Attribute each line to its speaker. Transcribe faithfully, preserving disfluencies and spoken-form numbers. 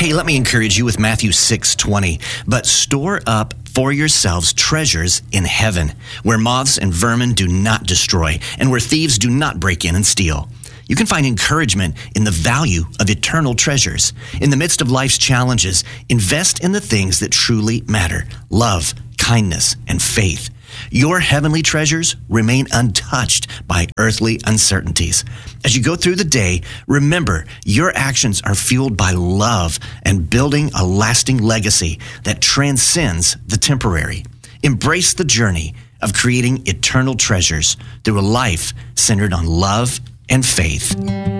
Speaker 1: Hey, let me encourage you with Matthew six twenty. But store up for yourselves treasures in heaven, where moths and vermin do not destroy, and where thieves do not break in and steal. You can find encouragement in the value of eternal treasures. In the midst of life's challenges, invest in the things that truly matter: love, kindness, and faith. Your heavenly treasures remain untouched by earthly uncertainties. As you go through the day, remember your actions are fueled by love and building a lasting legacy that transcends the temporary. Embrace the journey of creating eternal treasures through a life centered on love and faith.